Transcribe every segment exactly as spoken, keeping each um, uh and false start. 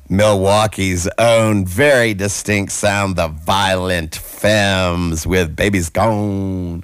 Milwaukee's own very distinct sound, the Violent Femmes with Baby's Gone.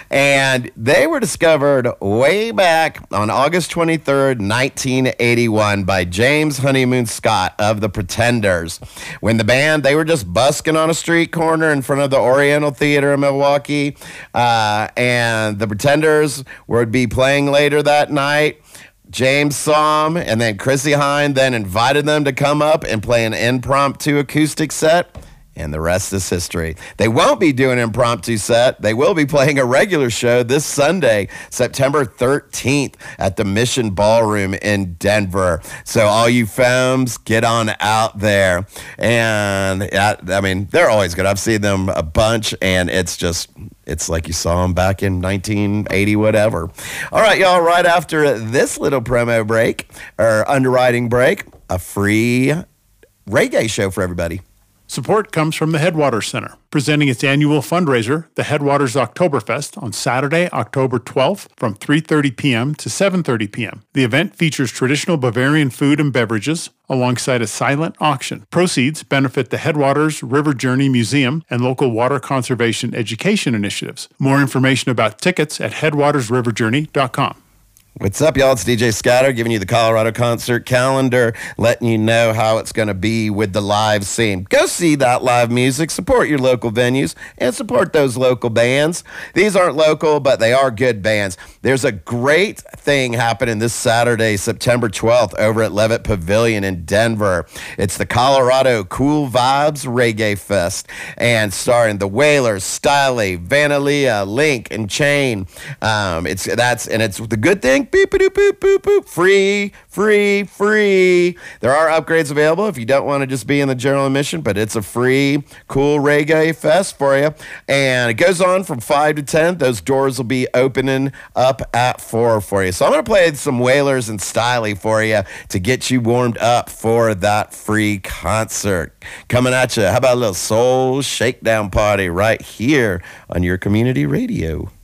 And they were discovered way back on August twenty-third, nineteen eighty-one by James Honeymoon Scott of the Pretenders. When the band, they were just busking on a street corner in front of the Oriental Theater in Milwaukee. Uh, and the Pretenders would be playing later that night. James saw them, and then Chrissie Hynde then invited them to come up and play an impromptu acoustic set, and the rest is history. They won't be doing an impromptu set. They will be playing a regular show this Sunday, September thirteenth, at the Mission Ballroom in Denver. So all you femmes, get on out there. And, I mean, they're always good. I've seen them a bunch, and it's just... It's like you saw them back in nineteen eighty, whatever. All right, y'all, right after this little promo break, or underwriting break, a free reggae show for everybody. Support comes from the Headwaters Center, presenting its annual fundraiser, the Headwaters Oktoberfest, on Saturday, October twelfth from three thirty p.m. to seven thirty p.m. The event features traditional Bavarian food and beverages, alongside a silent auction. Proceeds benefit the Headwaters River Journey Museum and local water conservation education initiatives. More information about tickets at headwaters river journey dot com. What's up, y'all? It's D J Scatter giving you the Colorado concert calendar, letting you know how it's going to be with the live scene. Go see that live music, support your local venues, and support those local bands. These aren't local, but they are good bands. There's a great thing happening this Saturday, September twelfth, over at Levitt Pavilion in Denver. It's the Colorado Cool Vibes Reggae Fest, and starring the Wailers, Stiley, Vanilla, Link, and Chain. Um, it's that's and it's the good thing. Beep, boop, boop, boop, boop. Free, free, free. There are upgrades available if you don't want to just be in the general admission, but it's a free, cool reggae fest for you. And it goes on from five to ten. Those doors will be opening up at four for you. So I'm going to play some Wailers and Stiley for you to get you warmed up for that free concert. Coming at you. How about a little soul shakedown party right here on your community radio?